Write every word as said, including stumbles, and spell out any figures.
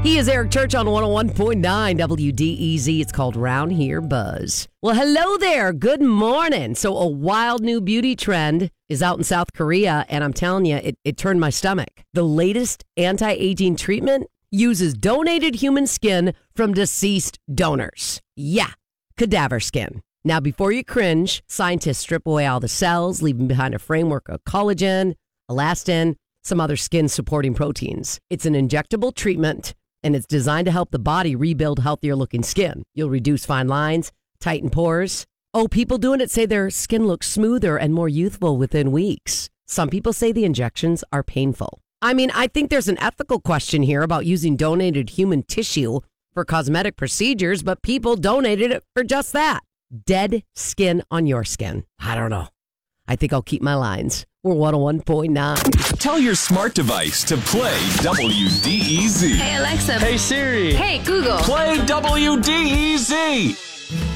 He is Eric Church on one oh one point nine W D E Z. It's called Round Here Buzz. Well, hello there. Good morning. So a wild new beauty trend is out in South Korea, and I'm telling you, it, it turned my stomach. The latest anti-aging treatment uses donated human skin from deceased donors. Yeah, cadaver skin. Now, before you cringe, scientists strip away all the cells, leaving behind a framework of collagen, elastin, some other skin-supporting proteins. It's an injectable treatment, and it's designed to help the body rebuild healthier-looking skin. You'll reduce fine lines, tighten pores. Oh, people doing it say their skin looks smoother and more youthful within weeks. Some people say the injections are painful. I mean, I think there's an ethical question here about using donated human tissue for cosmetic procedures, but people donated it for just that. Dead skin on your skin. I don't know. I think I'll keep my lines. We're one oh one point nine. Tell your smart device to play W D E Z. Hey, Alexa. Hey, Siri. Hey, Google. Play W D E Z.